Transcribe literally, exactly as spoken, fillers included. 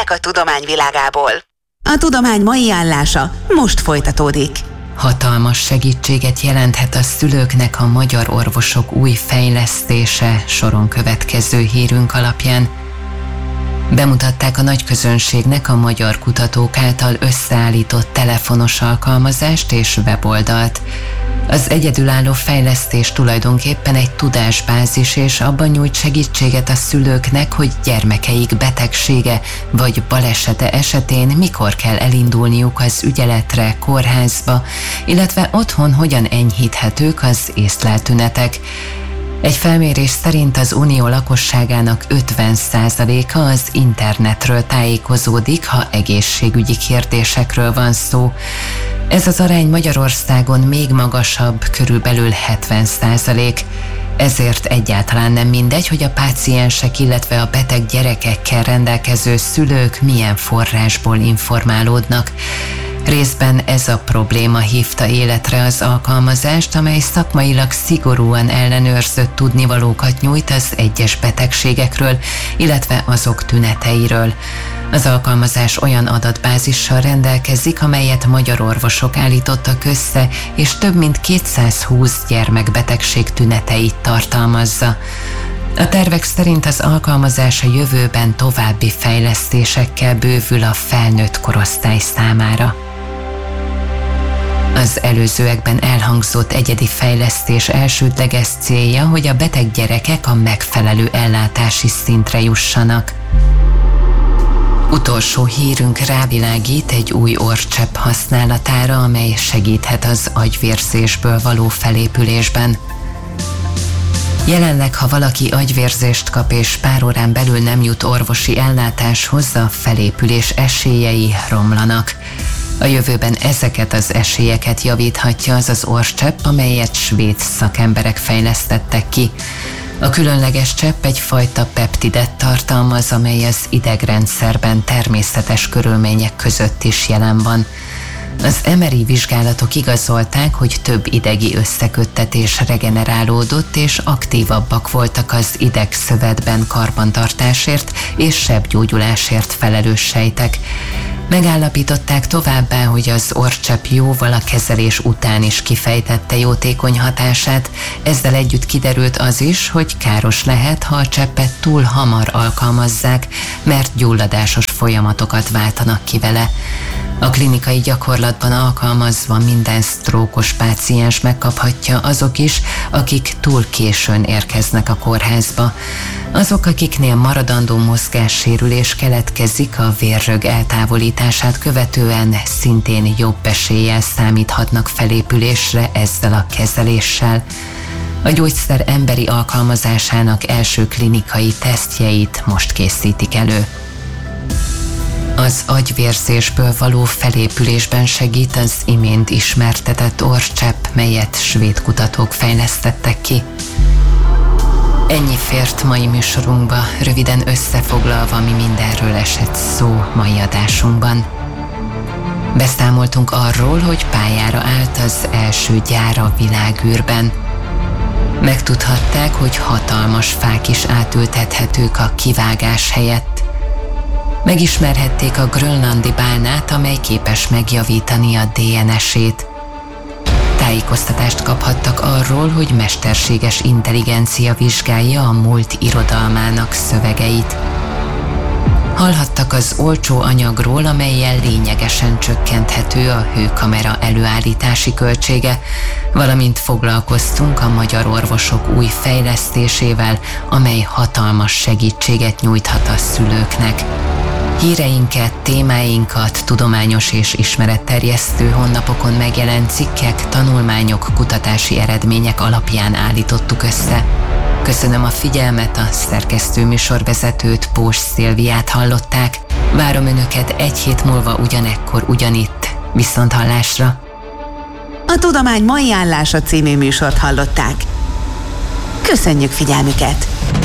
hírek a tudomány világából. A tudomány mai állása most folytatódik. Hatalmas segítséget jelenthet a szülőknek a magyar orvosok új fejlesztése soron következő hírünk alapján. Bemutatták a nagyközönségnek a magyar kutatók által összeállított telefonos alkalmazást és weboldalt. Az egyedülálló fejlesztés tulajdonképpen egy tudásbázis, és abban nyújt segítséget a szülőknek, hogy gyermekeik betegsége vagy balesete esetén mikor kell elindulniuk az ügyeletre, kórházba, illetve otthon hogyan enyhíthetők az észlelt tünetek. Egy felmérés szerint az unió lakosságának ötven százaléka az internetről tájékozódik, ha egészségügyi kérdésekről van szó. Ez az arány Magyarországon még magasabb, körülbelül hetven százalék. Ezért egyáltalán nem mindegy, hogy a páciensek, illetve a beteg gyerekekkel rendelkező szülők milyen forrásból informálódnak. Részben ez a probléma hívta életre az alkalmazást, amely szakmailag szigorúan ellenőrzött tudnivalókat nyújt az egyes betegségekről, illetve azok tüneteiről. Az alkalmazás olyan adatbázissal rendelkezik, amelyet magyar orvosok állítottak össze, és több mint kétszázhúsz gyermekbetegség tüneteit tartalmazza. A tervek szerint az alkalmazás a jövőben további fejlesztésekkel bővül a felnőtt korosztály számára. Az előzőekben elhangzott egyedi fejlesztés elsődleges célja, hogy a beteg gyerekek a megfelelő ellátási szintre jussanak. Utolsó hírünk rávilágít egy új orrcsepp használatára, amely segíthet az agyvérzésből való felépülésben. Jelenleg, ha valaki agyvérzést kap és pár órán belül nem jut orvosi ellátáshoz, a felépülés esélyei romlanak. A jövőben ezeket az esélyeket javíthatja az az orrcsepp, amelyet svéd szakemberek fejlesztettek ki. A különleges csepp egyfajta peptidet tartalmaz, amely az idegrendszerben természetes körülmények között is jelen van. Az em er i vizsgálatok igazolták, hogy több idegi összeköttetés regenerálódott, és aktívabbak voltak az idegszövetben karbantartásért és sebgyógyulásért felelős sejtek. Megállapították továbbá, hogy az orrcsepp jóval a kezelés után is kifejtette jótékony hatását, ezzel együtt kiderült az is, hogy káros lehet, ha a cseppet túl hamar alkalmazzák, mert gyulladásos folyamatokat váltanak ki vele. A klinikai gyakorlatban alkalmazva minden sztrókos páciens megkaphatja, azok is, akik túl későn érkeznek a kórházba. Azok, akiknél maradandó mozgássérülés keletkezik, a vérrög eltávolítását követően szintén jobb eséllyel számíthatnak felépülésre ezzel a kezeléssel. A gyógyszer emberi alkalmazásának első klinikai tesztjeit most készítik elő. Az agyvérzésből való felépülésben segít az imént ismertetett orrcsepp, melyet svéd kutatók fejlesztettek ki. Ennyi fért mai műsorunkba, röviden összefoglalva, mi mindenről esett szó mai adásunkban. Beszámoltunk arról, hogy pályára állt az első gyár a világűrben. Megtudhatták, hogy hatalmas fák is átültethetők a kivágás helyett. Megismerhették a grönlandi bálnát, amely képes megjavítani a dé en es-ét. Tájékoztatást kaphattak arról, hogy mesterséges intelligencia vizsgálja a múlt irodalmának szövegeit. Hallhattak az olcsó anyagról, amellyel lényegesen csökkenthető a hőkamera előállítási költsége, valamint foglalkoztunk a magyar orvosok új fejlesztésével, amely hatalmas segítséget nyújthat a szülőknek. Híreinket, témáinkat tudományos és ismeretterjesztő honlapokon megjelent cikkek, tanulmányok, kutatási eredmények alapján állítottuk össze. Köszönöm a figyelmet, a szerkesztő műsorvezetőt, Pós Szilviát hallották. Várom Önöket egy hét múlva ugyanekkor, ugyanitt. Viszonthallásra! A Tudomány mai állása című műsort hallották. Köszönjük figyelmüket!